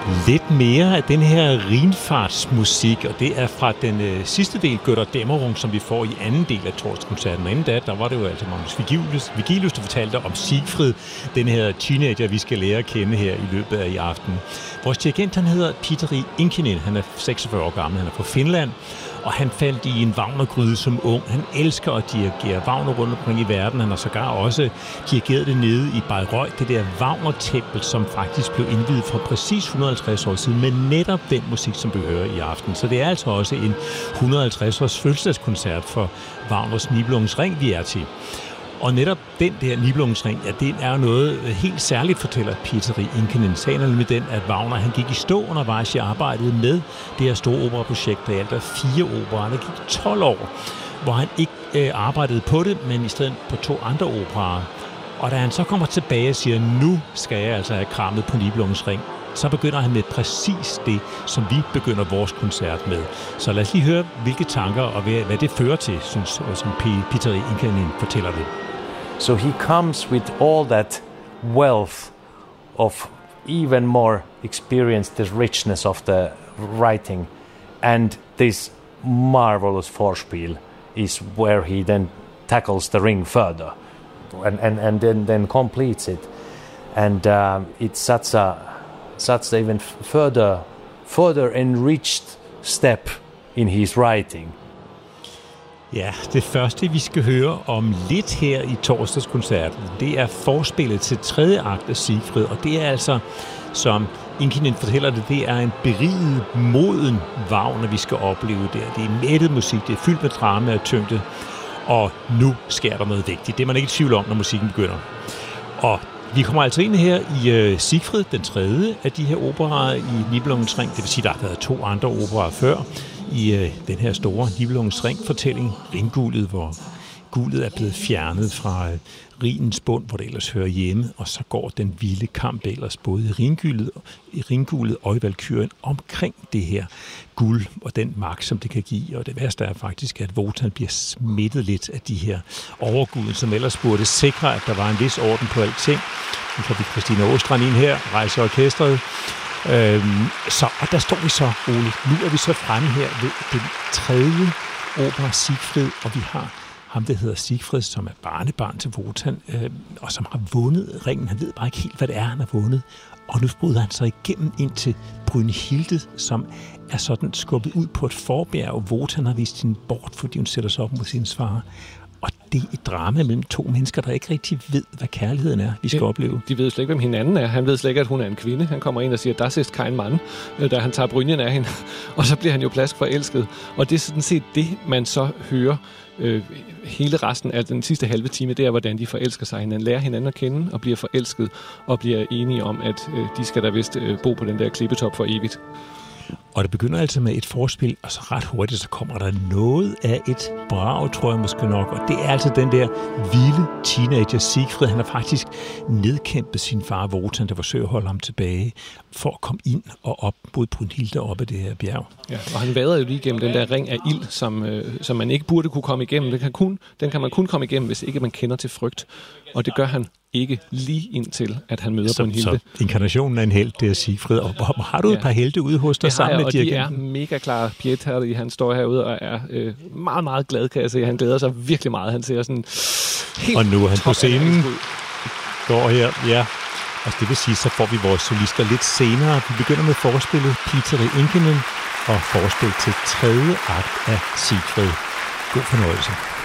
lidt mere af den her Rhinfartsmusik, og det er fra den sidste del, Götter Dämmerung, som vi får i anden del af torsdagskoncerten. Og inden da, der var det jo altså Magnus Vigilius, der fortalte om Siegfried, den her teenager, vi skal lære at kende her i løbet af i aften. Vores dirigent, han hedder Pietari Inkinen, han er 46 år gammel, han er fra Finland, og han faldt i en Wagner-gryde som ung. Han elsker at dirigere Wagner rundt omkring i verden. Han har sågar også dirigeret det nede i Bayreuth, det der Wagner-tempel, som faktisk blev indviet for præcis 150 år siden, med netop den musik, som vi hører i aften. Så det er altså også en 150-års fødselsdagskoncert for Wagners Nibelungens Ring, vi er til. Og netop den der Nibelungens Ring, ja, det er noget helt særligt, fortæller Pietari Inkinen. Sagen er nemlig den, at Wagner, han gik i stå undervejs i arbejdet med det her store operaprojekt, der alt er 4 operaer. Det gik 12 år, hvor han ikke arbejdede på det, men i stedet på 2 andre operaer. Og da han så kommer tilbage og siger, nu skal jeg altså have krammet på Nibelungens Ring, så begynder han med præcis det, som vi begynder vores koncert med. Så lad os lige høre, hvilke tanker og hvad det fører til, synes, som Pietari Inkinen fortæller det. So he comes with all that wealth of even more experience, the richness of the writing, and this marvelous Vorspiel is where he then tackles the ring further and then completes it. And it's such even further enriched step in his writing. Ja, det første, vi skal høre om lidt her i torsdagskoncerten, det er forspillet til 3. akt af Siegfried, og det er altså, som Inkinen fortæller det er en beriget, moden Wagner, vi skal opleve der. Det er mættet musik, det er fyldt med drama og tyngde, og nu sker der noget vigtigt. Det er man ikke i tvivl om, når musikken begynder. Og vi kommer altså ind her i Siegfried, den 3. af de her operaer i Nibelungens Ring. Det vil sige, der har været 2 andre operaer før i den her store Nibelungens Ring-fortælling, Ringguldet, hvor guldet er blevet fjernet fra Rhinens bund, hvor det ellers hører hjemme, og så går den vilde kamp ellers både i Ringguldet og i Valkyrien omkring det her guld og den magt, som det kan give. Og det værste er faktisk, at Wotan bliver smittet lidt af de her overguden, som ellers burde sikre, at der var en vis orden på alting. Nu får vi Christina Åstrand ind her, rejser orkestret. Og der står vi så, Ole. Nu er vi så fremme her ved den 3. opera Siegfried, og vi har ham, der hedder Siegfried, som er barnebarn til Wotan, og som har vundet ringen. Han ved bare ikke helt, hvad det er, han har vundet. Og nu bryder han så igennem ind til Brynhilde, som er sådan skubbet ud på et forbjerg, og Wotan har vist hende bort, fordi hun sætter sig op mod sin far. Og det er et drama mellem 2 mennesker, der ikke rigtig ved, hvad kærligheden er, vi skal opleve. De ved slet ikke, hvem hinanden er. Han ved slet ikke, at hun er en kvinde. Han kommer ind og siger, das ist kein Mann, da han tager brynjen af hende. Og så bliver han jo plask forelsket. Og det er sådan set det, man så hører hele resten af den sidste halve time, det er, hvordan de forelsker sig hinanden, lærer hinanden at kende og bliver forelsket og bliver enige om, at de skal da vist bo på den der klippetop for evigt. Og det begynder altså med et forspil, og så ret hurtigt, så kommer der noget af et brag, tror jeg måske nok. Og det er altså den der vilde teenager Siegfried. Han har faktisk nedkæmpet sin far Wotan, der forsøger at holde ham tilbage, for at komme ind og op mod Brynhilde op ad det her bjerg. Ja, og han vader jo lige igennem den der ring af ild, som man ikke burde kunne komme igennem. Den kan man kun komme igennem, hvis ikke man kender til frygt. Og det gør han ikke lige indtil, at han møder Brynhilde. Så inkarnationen af en helt, det er Siegfried. Og har du et par helte ude hos dig sammen med dirigenten? Og de er mega klar. Pietari, han står herude og er meget, meget glad, kan jeg se. Han glæder sig virkelig meget. Han ser sådan helt. Og nu er han på scenen. Går her, ja. Og det vil sige, så får vi vores solister lidt senere. Vi begynder med forspillet Pietari Inkinen og forspil til 3. akt af Siegfried. God fornøjelse.